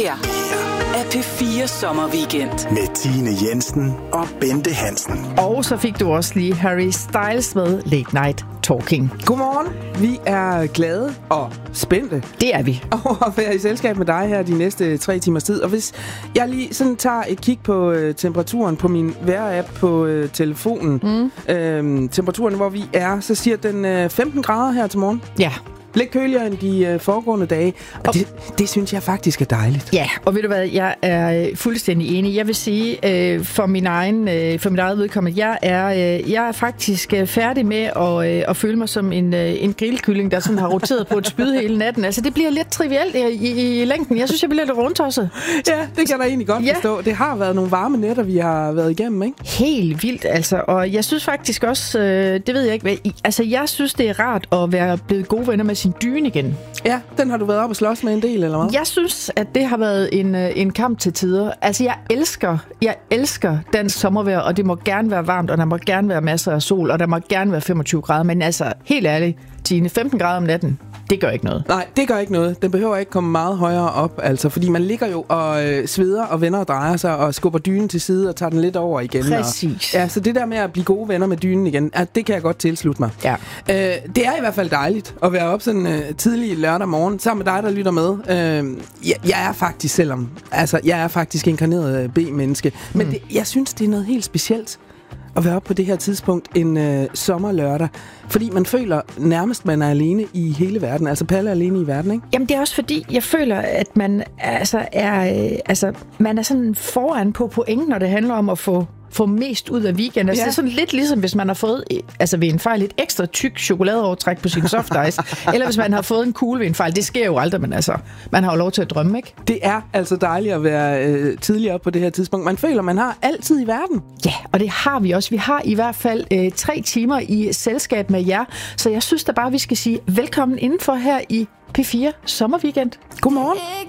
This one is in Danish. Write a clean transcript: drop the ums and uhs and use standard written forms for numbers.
her er P4 Sommerweekend. Med Tine Jensen og Bente Hansen. Og så fik du også lige Harry Styles med Late Night Talking. Godmorgen. Vi er glade og spændte. Det er vi. Over at være i selskab med dig her de næste 3 timers tid. Og hvis jeg lige sådan tager et kig på temperaturen på min vejr-app på telefonen. Temperaturen, hvor vi er, så siger den 15 grader her til morgen. Ja. Lidt køligere end de foregående dage. Og det synes jeg faktisk er dejligt. Ja, og ved du hvad, jeg er fuldstændig enig. Jeg vil sige, for mit eget vedkommende, jeg er faktisk færdig med at føle mig som en grillkylling, der sådan har roteret på et spyd hele natten. Altså, det bliver lidt trivielt i længden. Jeg synes, jeg bliver lidt rundtosset. Ja, det kan jeg da egentlig godt forstå. Det har været nogle varme nætter, vi har været igennem, ikke? Helt vildt, altså. Og jeg synes faktisk også, det ved jeg ikke, altså, jeg synes, det er rart at være blevet gode venner med sin dyne igen. Ja, den har du været op og slås med en del, eller hvad? Jeg synes, at det har været en kamp til tider. Altså, jeg elsker dansk sommervejr, og det må gerne være varmt, og der må gerne være masser af sol, og der må gerne være 25 grader. Men altså, helt ærligt, Tine, 15 grader om natten, det gør ikke noget. Nej, det gør ikke noget. Den behøver ikke komme meget højere op, altså, fordi man ligger jo og sveder og vender og drejer sig og skubber dynen til side og tager den lidt over igen. Præcis. Og, ja, så det der med at blive gode venner med dynen igen, det kan jeg godt tilslutte mig. Ja. Det er i hvert fald dejligt at være op sådan tidlig lørdag morgen sammen med dig, der lytter med. Jeg er faktisk, jeg er faktisk inkarneret B-menneske, men jeg synes, det er noget helt specielt at være oppe på det her tidspunkt en sommerlørdag. Fordi man føler nærmest, man er alene i hele verden. Altså Palle er alene i verden, ikke? Jamen det er også fordi, jeg føler, at man man er sådan foran på pointen, når det handler om at få mest ud af weekenden. Altså, det er sådan lidt ligesom, hvis man har fået, altså ved en fejl, et ekstra tyk chokoladeovertræk på sin soft ice, eller hvis man har fået en kugle ved en fejl. Det sker jo aldrig, men altså, man har jo lov til at drømme, ikke? Det er altså dejligt at være tidligere op på det her tidspunkt. Man føler, man har altid i verden. Ja, og det har vi også. Vi har i hvert fald 3 timer i selskab med jer, så jeg synes da bare, vi skal sige velkommen indenfor her i P4 Sommerweekend. Godmorgen.